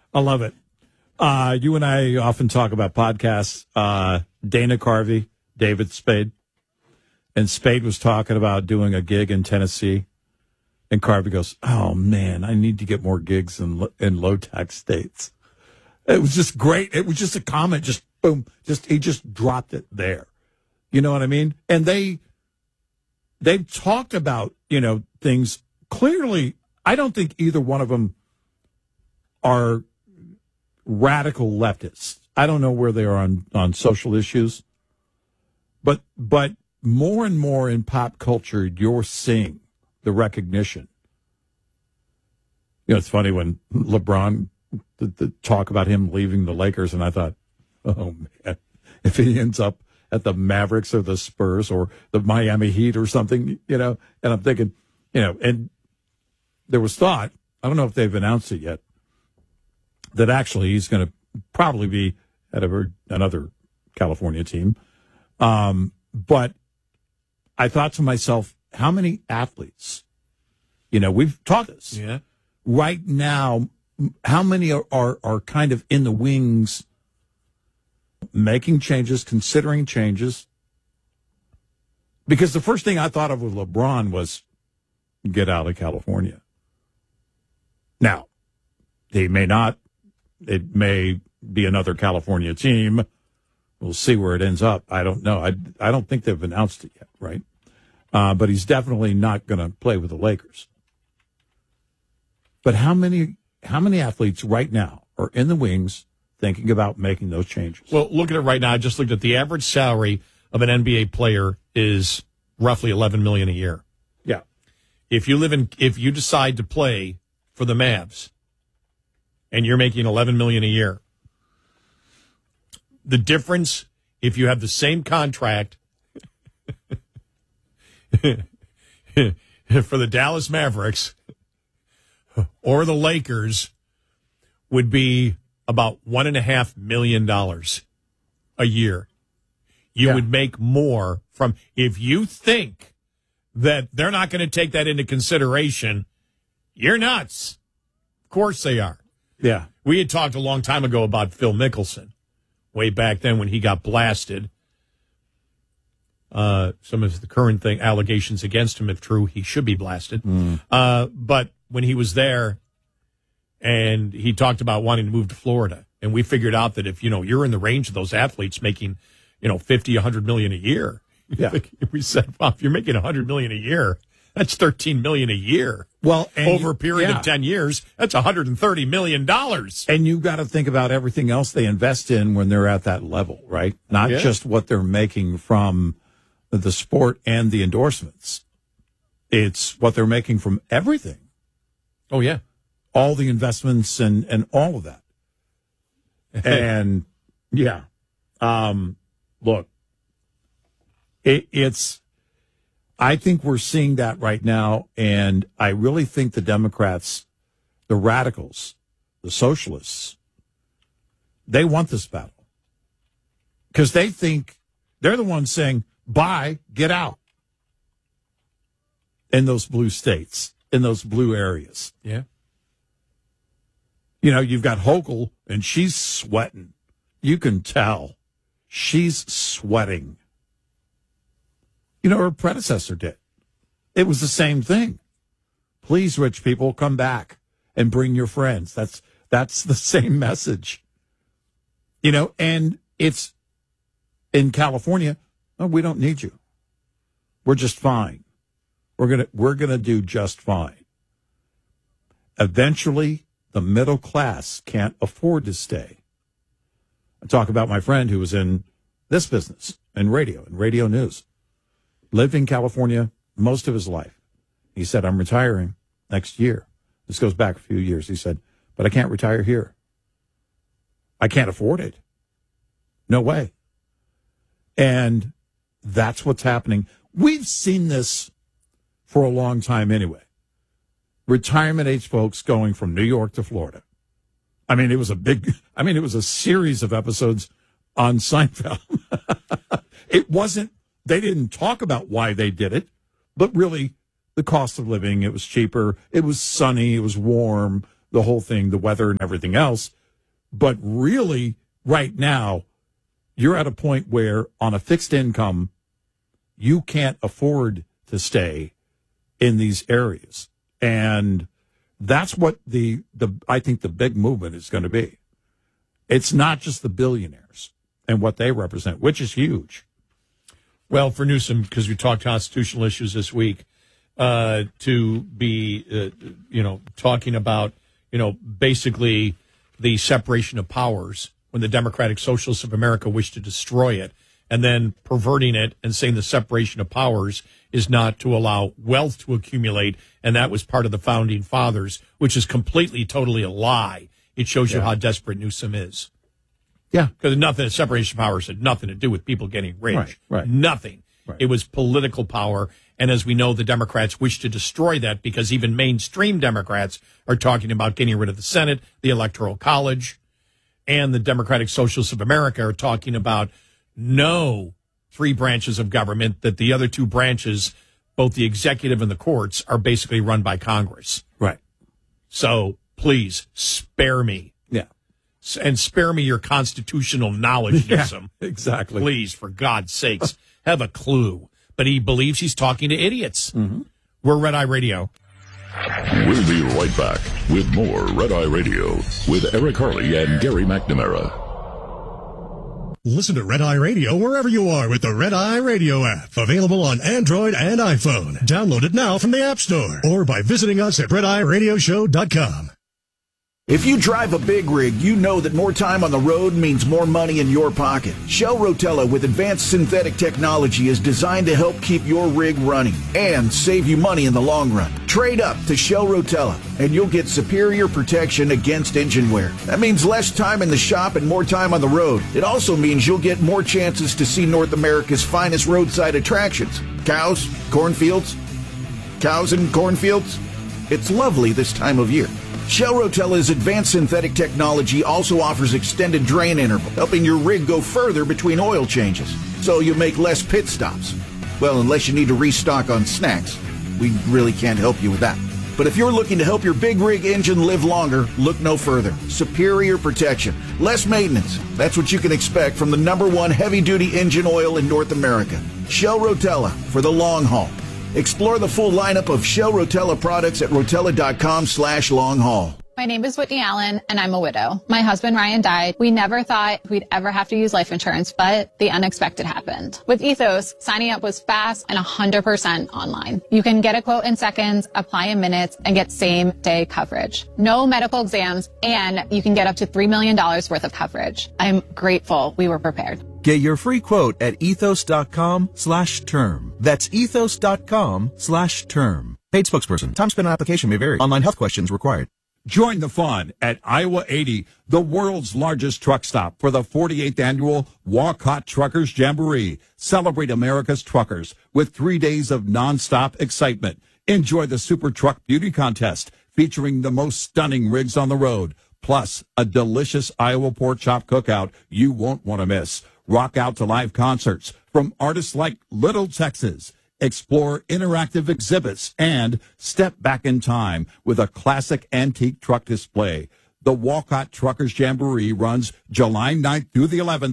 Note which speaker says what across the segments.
Speaker 1: I love it. You and I often talk about podcasts. Dana Carvey, David Spade. And Spade was talking about doing a gig in Tennessee. And Carvey goes, oh, man, I need to get more gigs in low-tax states. It was just great. It was just a comment, just boom. He just dropped it there. You know what I mean? And they've talked about, things. Clearly, I don't think either one of them are radical leftists. I don't know where they are on social issues. But more and more in pop culture, you're seeing the recognition. It's funny when LeBron, the talk about him leaving the Lakers, and I thought, oh, man, if he ends up at the Mavericks or the Spurs or the Miami Heat or something, and I'm thinking, and there was thought, I don't know if they've announced it yet, that actually he's going to probably be at another California team. But I thought to myself, how many athletes, we've talked this.
Speaker 2: Yeah.
Speaker 1: Right now, how many are kind of in the wings, making changes, considering changes? Because the first thing I thought of with LeBron was get out of California. Now, he may not. It may be another California team. We'll see where it ends up. I don't know. I don't think they've announced it yet, right? But he's definitely not going to play with the Lakers. But how many athletes right now are in the wings thinking about making those changes?
Speaker 2: Well, look at it right now. I just looked at the average salary of an NBA player is roughly $11 million a year.
Speaker 1: Yeah.
Speaker 2: If you decide to play for the Mavs and you're making $11 million a year, the difference, if you have the same contract for the Dallas Mavericks or the Lakers, would be about $1.5 million a year. You would make more from, if you think that they're not going to take that into consideration, you're nuts. Of course they are.
Speaker 1: Yeah.
Speaker 2: We had talked a long time ago about Phil Mickelson, way back then when he got blasted. Some of the current allegations against him, if true, he should be blasted. But when he was there, and he talked about wanting to move to Florida, and we figured out that if you're in the range of those athletes making $50-100 million a year, we said, well, if you're making $100 million a year, that's $13 million a year.
Speaker 1: Well,
Speaker 2: over a period of 10 years, that's $130 million.
Speaker 1: And you've got to think about everything else they invest in when they're at that level, right? Not just what they're making from the sport and the endorsements. It's what they're making from everything.
Speaker 2: Oh, yeah.
Speaker 1: All the investments and all of that. And, look, it's... I think we're seeing that right now, and I really think the Democrats, the radicals, the socialists, they want this battle. Because they think they're the ones saying, bye, get out. In those blue states, in those blue areas.
Speaker 2: Yeah.
Speaker 1: You've got Hochul, and she's sweating. You can tell. She's sweating. Her predecessor did. It was the same thing. Please, rich people, come back and bring your friends. That's the same message. And it's in California, oh, we don't need you. We're just fine. We're gonna do just fine. Eventually, the middle class can't afford to stay. I talk about my friend who was in this business, in radio news. Lived in California most of his life. He said, I'm retiring next year. This goes back a few years. He said, but I can't retire here. I can't afford it. No way. And that's what's happening. We've seen this for a long time anyway. Retirement age folks going from New York to Florida. It was a series of episodes on Seinfeld. They didn't talk about why they did it, but really the cost of living, it was cheaper, it was sunny, it was warm, the whole thing, the weather and everything else. But really, right now, you're at a point where on a fixed income, you can't afford to stay in these areas. And that's what I think the big movement is going to be. It's not just the billionaires and what they represent, which is huge.
Speaker 2: Well, for Newsom, because we talked constitutional issues this week, to be, talking about, basically the separation of powers when the Democratic Socialists of America wish to destroy it, and then perverting it and saying the separation of powers is not to allow wealth to accumulate, and that was part of the Founding Fathers, which is completely, totally a lie. It shows you how desperate Newsom is.
Speaker 1: Yeah.
Speaker 2: Because separation of powers had nothing to do with people getting rich.
Speaker 1: Right.
Speaker 2: Nothing.
Speaker 1: Right.
Speaker 2: It was political power. And as we know, the Democrats wish to destroy that because even mainstream Democrats are talking about getting rid of the Senate, the Electoral College, and the Democratic Socialists of America are talking about no 3 branches of government, that the other 2 branches, both the executive and the courts, are basically run by Congress.
Speaker 1: Right.
Speaker 2: So please spare me.
Speaker 1: Yeah.
Speaker 2: And spare me your constitutional knowledge, Newsom.
Speaker 1: Exactly.
Speaker 2: Please, for God's sakes, have a clue. But he believes he's talking to idiots.
Speaker 1: Mm-hmm.
Speaker 2: We're Red Eye Radio.
Speaker 3: We'll be right back with more Red Eye Radio with Eric Harley and Gary McNamara.
Speaker 4: Listen to Red Eye Radio wherever you are with the Red Eye Radio app. Available on Android and iPhone. Download it now from the App Store or by visiting us at RedEyeRadioshow.com.
Speaker 5: If you drive a big rig, you know that more time on the road means more money in your pocket. Shell Rotella with advanced synthetic technology is designed to help keep your rig running and save you money in the long run. Trade up to Shell Rotella and you'll get superior protection against engine wear. That means less time in the shop and more time on the road. It also means you'll get more chances to see North America's finest roadside attractions. Cows, cornfields, cows and cornfields. It's lovely this time of year. Shell Rotella's advanced synthetic technology also offers extended drain interval, helping your rig go further between oil changes, so you make less pit stops. Well, unless you need to restock on snacks. We really can't help you with that. But if you're looking to help your big rig engine live longer, look no further. Superior protection, less maintenance. That's what you can expect from the #1 heavy-duty engine oil in North America. Shell Rotella for the long haul. Explore the full lineup of Shell Rotella products at rotella.com/long haul.
Speaker 6: My name is Whitney Allen, and I'm a widow. My husband, Ryan, died. We never thought we'd ever have to use life insurance, but the unexpected happened. With Ethos, signing up was fast and 100% online. You can get a quote in seconds, apply in minutes, and get same-day coverage. No medical exams, and you can get up to $3 million worth of coverage. I'm grateful we were prepared.
Speaker 7: Get your free quote at ethos.com/term. That's ethos.com/term. Paid spokesperson. Time spent on application may vary. Online health questions required.
Speaker 1: Join the fun at Iowa 80, the world's largest truck stop, for the 48th annual Walcott Truckers Jamboree. Celebrate America's truckers with 3 days of nonstop excitement. Enjoy the Super Truck Beauty Contest featuring the most stunning rigs on the road, plus a delicious Iowa pork chop cookout you won't want to miss. Rock out to live concerts from artists like Little Texas. Explore interactive exhibits and step back in time with a classic antique truck display. The Walcott Truckers Jamboree runs July 9th through the 11th,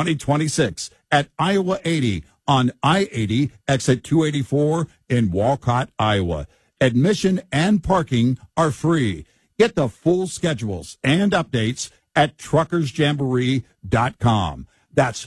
Speaker 1: 2026 at Iowa 80 on I-80 exit 284 in Walcott, Iowa. Admission and parking are free. Get the full schedules and updates at truckersjamboree.com. That's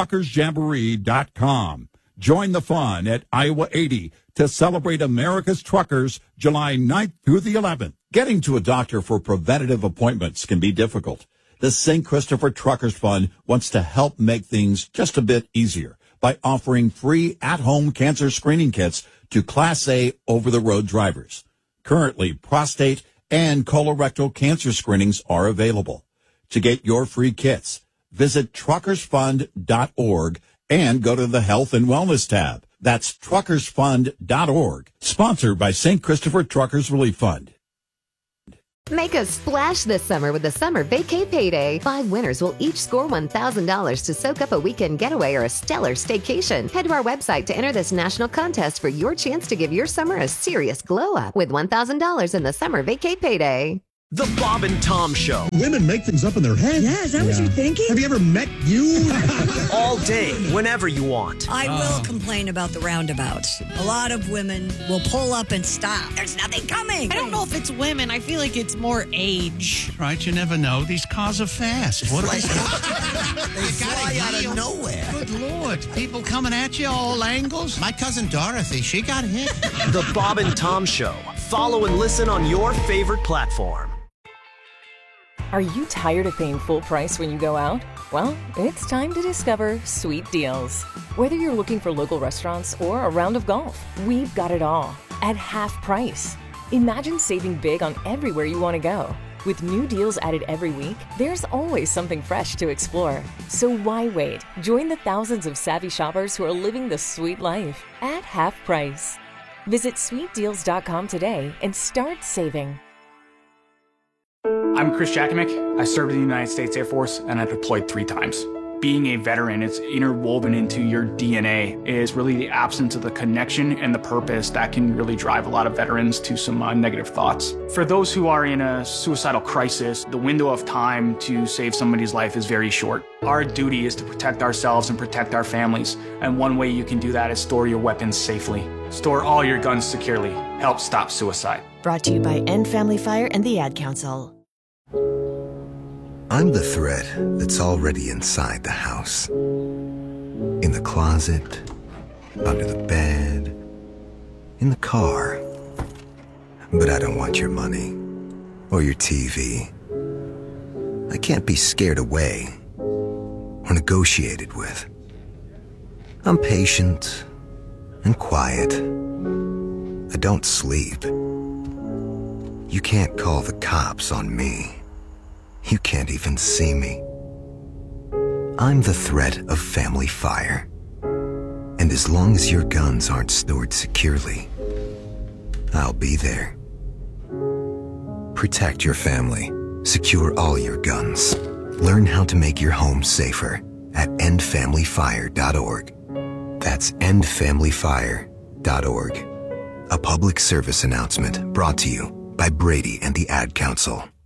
Speaker 1: truckersjamboree.com. Join the fun at Iowa 80 to celebrate America's truckers July 9th through the 11th. Getting to a doctor for preventative appointments can be difficult. The St. Christopher Truckers Fund wants to help make things just a bit easier by offering free at-home cancer screening kits to Class A over-the-road drivers. Currently, prostate and colorectal cancer screenings are available. To get your free kits, visit truckersfund.org and go to the Health and Wellness tab. That's truckersfund.org. Sponsored by St. Christopher Truckers Relief Fund.
Speaker 8: Make a splash this summer with the Summer Vacay Payday. 5 winners will each score $1,000 to soak up a weekend getaway or a stellar staycation. Head to our website to enter this national contest for your chance to give your summer a serious glow up with $1,000 in the Summer Vacay Payday.
Speaker 9: The Bob and Tom Show.
Speaker 4: Women make things up in their head.
Speaker 10: Yeah, is that what you're thinking?
Speaker 4: Have you ever met you?
Speaker 9: All day, whenever you want.
Speaker 10: I will complain about the roundabouts. A lot of women will pull up and stop. There's nothing coming.
Speaker 11: I don't know if it's women. I feel like it's more age.
Speaker 12: Right, you never know. These cars are fast. What
Speaker 13: They fly out of nowhere.
Speaker 12: Good Lord. People coming at you all angles. My cousin Dorothy, she got hit.
Speaker 9: The Bob and Tom Show. Follow and listen on your favorite platform.
Speaker 14: Are you tired of paying full price when you go out? Well, it's time to discover Sweet Deals. Whether you're looking for local restaurants or a round of golf, we've got it all at half price. Imagine saving big on everywhere you want to go. With new deals added every week, there's always something fresh to explore. So why wait? Join the thousands of savvy shoppers who are living the sweet life at half price. Visit sweetdeals.com today and start saving.
Speaker 15: I'm Chris Jakimick. I served in the United States Air Force and I deployed 3 times. Being a veteran, it's interwoven into your DNA, is really the absence of the connection and the purpose that can really drive a lot of veterans to some negative thoughts. For those who are in a suicidal crisis, the window of time to save somebody's life is very short. Our duty is to protect ourselves and protect our families, and one way you can do that is store your weapons safely. Store all your guns securely. Help stop suicide.
Speaker 16: Brought to you by End Family Fire and the Ad Council.
Speaker 17: I'm the threat that's already inside the house. In the closet, under the bed, in the car. But I don't want your money or your TV. I can't be scared away or negotiated with. I'm patient and quiet. I don't sleep. You can't call the cops on me. You can't even see me. I'm the threat of family fire. And as long as your guns aren't stored securely, I'll be there. Protect your family. Secure all your guns. Learn how to make your home safer at endfamilyfire.org. That's endfamilyfire.org. A public service announcement brought to you by Brady and the Ad Council.